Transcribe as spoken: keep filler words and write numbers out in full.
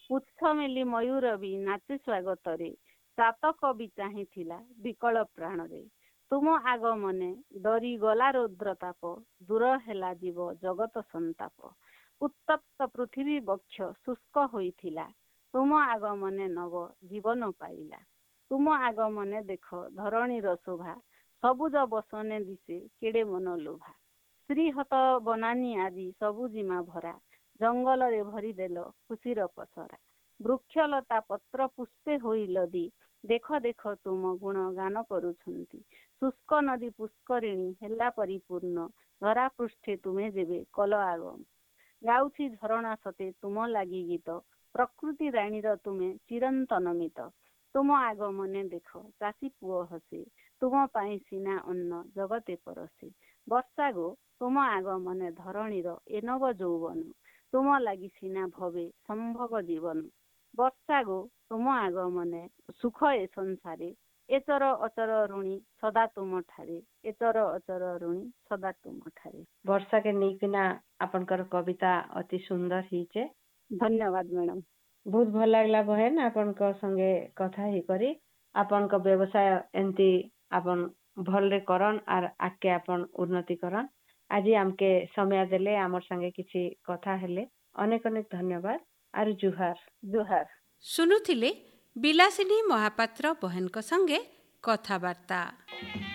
ପୁଚ୍ଛ ମେଲି ମୟୂର ବି ନାଚେ ସ୍ୱାଗତରେ, ଚାତକ ବି ଚାହିଁଥିଲା ବିକଳ ପ୍ରାଣରେ। ତୁମ ଆଗମନେ ଡରି ଗଲା ରୌଦ୍ର ତାପ, ଦୂର ହେଲା ଯିବ ଜଗତ ସନ୍ତାପ। ଉତ୍ତପ୍ତ ପୃଥିବୀ ବକ୍ଷ ଶୁଷ୍କ ହୋଇଥିଲା, ତୁମ ଆଗମନେ ନବ ଜୀବନ ପାଇଲା। ତୁମ ଆଗମନେ ଦେଖ ଧରଣୀର ଶୋଭା, ସବୁଜ ବସନେ ଦିଶେ କେଡ଼େ ମନ ଲୋଭା। ଶ୍ରୀହତ ବନାନୀ ଆଜି ସବୁଜିମା ଭରା, ଜଙ୍ଗଲରେ ଭରିଦେଲ ଖୁସିର ପସରା। ବୃକ୍ଷଲତା ପତ୍ର ପୁଷ୍ପେ ହୋଇ ଲଦି, ଦେଖ ଦେଖ ତୁମ ଗୁଣ ଗାନ କରୁଛନ୍ତି। ଶୁଷ୍କ ନଦୀ ପୁଷ୍କରିଣୀ ହେଲା ପରିପୂର୍ଣ୍ଣ, ଧରା ପୃଷ୍ଠେ ତୁମେ ଯେବେ କଲ ଆଗମ। ଗାଉଛି ଝରଣା ସତେ ତୁମ ଲାଗି ଗୀତ, ପ୍ରକୃତି ରାଣୀର ତୁମେ ଚିରନ୍ତନ ମିତ। ତୁମ ଆଗମନେ ଦେଖ ଚାଷୀ ପୁଅ ହସେ, ତୁମ ପାଇଁ ସିନା ଅନ୍ନ ଜଗତେ ପରସେ। ବର୍ଷା ଗୋ ତୁମ ଆଗମନେ ଧରଣୀର ଏ ନବ ଯୌବନ, ତୁମ ଲାଗି ସିନା ଭବେ ସମ୍ଭବ ଜୀବନ। ବର୍ଷା ଗୋ ତୁମ ଆଗମନେ ସୁଖ ଏ ସଂସାରେ, ଏଚର ଅଚର ଋଣୀ ସଦା ତୁମ ଠାରେ, ଏଚର ଅଚର ଋଣୀ ସଦା ତୁମ ଠାରେ। ବର୍ଷା के ନେଇକିନା ଆପଣଙ୍କର କବିତା ଅତି ସୁନ୍ଦର ହେଇଛେ। ଧନ୍ୟବାଦ ମ୍ୟାଡ଼ାମ। ବହୁତ ଭଲ ଲାଗିଲା ବହେନ ଆପଣଙ୍କ ସଙ୍ଗେ କଥା ହେଇକରି। ଆପଣଙ୍କ ବ୍ୟବସାୟ ଏମିତି ଆପଣ ଭଲରେ କରନ୍ ଆର୍ ଆଗକେ ଆପଣ ଉନ୍ନତି କରନ୍। ଆଜି ଆମକେ ସମୟ ଦେଲେ ଆମର ସାଙ୍ଗେ କିଛି କଥା ହେଲେ ଅନେକ ଅନେକ ଧନ୍ୟବାଦ ଆରୁ ଜୁହାର। ଜୁହାର। ଶୁଣୁଥିଲେ ବିଲାସିନୀ ମହାପାତ୍ର ବହେନଙ୍କ ସଙ୍ଗେ କଥାବାର୍ତ୍ତା।